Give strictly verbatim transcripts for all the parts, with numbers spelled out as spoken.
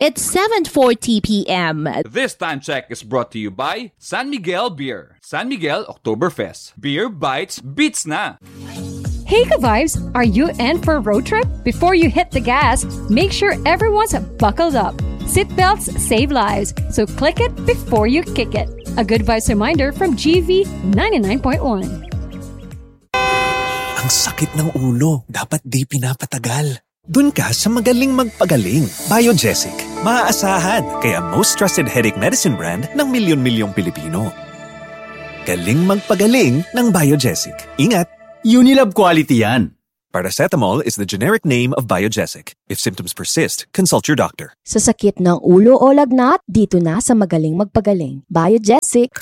It's seven forty p.m. This time check is brought to you by San Miguel Beer. San Miguel Oktoberfest. Beer bites, beats na! Hey ka-vibes! Are you in for a road trip? Before you hit the gas, make sure everyone's buckled up. Seatbelts save lives, so click it before you kick it. A good vibes reminder from G V ninety-nine point one. Ang sakit ng ulo, dapat di pinapatagal. Dun ka sa magaling magpagaling. Biogesic. Maaasahan, kaya most trusted headache medicine brand ng milyon-milyong Pilipino. Galing magpagaling ng Biogesic. Ingat! Unilab quality yan. Paracetamol is the generic name of Biogesic. If symptoms persist, consult your doctor. Sa sakit ng ulo o lagnat, dito na sa magaling magpagaling. Biogesic.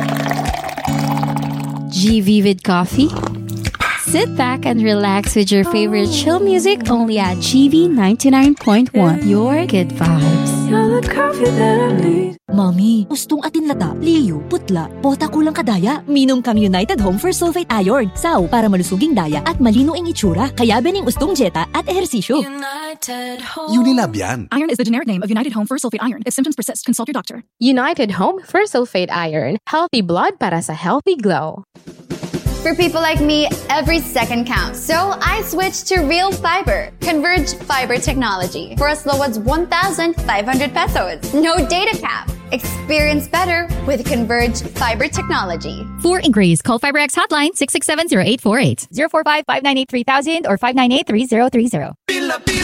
G Vivid Coffee? Sit back and relax with your favorite chill music only at G V ninety-nine point one. Your good vibes. You're the coffee that I need. Mami, ustong atin lata, liyo, putla, bota kulang kadaya. Minom kang United Home for Sulfate Iron. Sao, para malusuging daya at malino ang itsura. Kaya bening ustong jeta at ehersisyo. United Home. Unilab yan. Iron is the generic name of United Home for Sulfate Iron. If symptoms persist, consult your doctor. United Home for Sulfate Iron. Healthy blood para sa healthy glow. For people like me, every second counts. So I switched to Real Fiber, Converge Fiber Technology, for as low as one thousand five hundred pesos. No data cap. Experience better with Converge Fiber Technology. For inquiries, call FiberX hotline six six seven zero eight four eight, zero four five five nine eight three thousand or five nine eight three zero three zero.